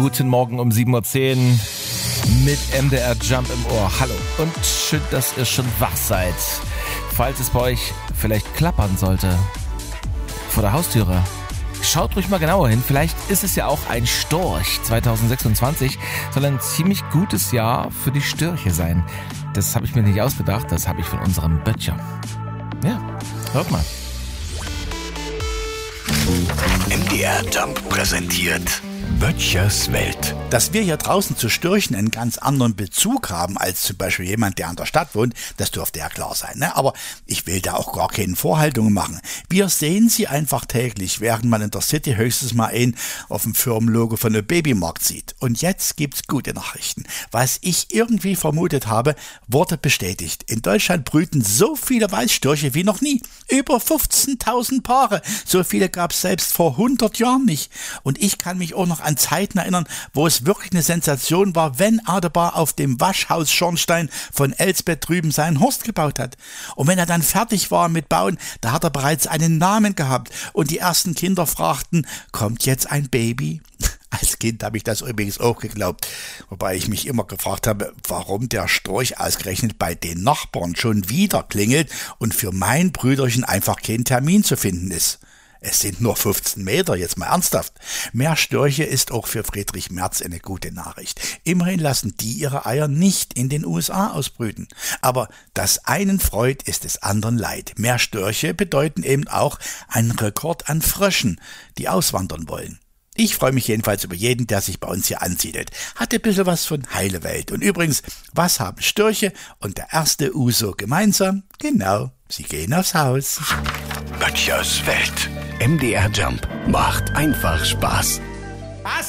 Guten Morgen um 7.10 Uhr mit MDR Jump im Ohr. Hallo und schön, dass ihr schon wach seid. Falls es bei euch vielleicht klappern sollte vor der Haustüre, schaut ruhig mal genauer hin. Vielleicht ist es ja auch ein Storch. 2026 soll ein ziemlich gutes Jahr für die Störche sein. Das habe ich mir nicht ausgedacht, das habe ich von unserem Böttcher. Ja, hört mal. MDR Jump präsentiert Böttchers Welt. Dass wir hier draußen zu Störchen einen ganz anderen Bezug haben als zum Beispiel jemand, der an der Stadt wohnt, das dürfte ja klar sein, ne? Aber ich will da auch gar keine Vorhaltungen machen. Wir sehen sie einfach täglich, während man in der City höchstens mal einen auf dem Firmenlogo von einem Babymarkt sieht. Und jetzt gibt's gute Nachrichten. Was ich irgendwie vermutet habe, wurde bestätigt. In Deutschland brüten so viele Waldstörche wie noch nie. Über 15.000 Paare. So viele gab's selbst vor 100 Jahren nicht. Und ich kann mich auch noch an Zeiten erinnern, wo es wirklich eine Sensation war, wenn Adebar auf dem Waschhaus-Schornstein von Elsbeth drüben seinen Horst gebaut hat. Und wenn er dann fertig war mit Bauen, da hat er bereits einen Namen gehabt. Und die ersten Kinder fragten, kommt jetzt ein Baby? Als Kind habe ich das übrigens auch geglaubt, wobei ich mich immer gefragt habe, warum der Storch ausgerechnet bei den Nachbarn schon wieder klingelt und für mein Brüderchen einfach kein Termin zu finden ist. Es sind nur 15 Meter, jetzt mal ernsthaft. Mehr Störche ist auch für Friedrich Merz eine gute Nachricht. Immerhin lassen die ihre Eier nicht in den USA ausbrüten. Aber das einen freut, ist des anderen leid. Mehr Störche bedeuten eben auch einen Rekord an Fröschen, die auswandern wollen. Ich freue mich jedenfalls über jeden, der sich bei uns hier ansiedelt. Hat ein bisschen was von heile Welt. Und übrigens, was haben Störche und der erste Uso gemeinsam? Genau, sie gehen aufs Haus. Böttchers Welt. MDR Jump macht einfach Spaß.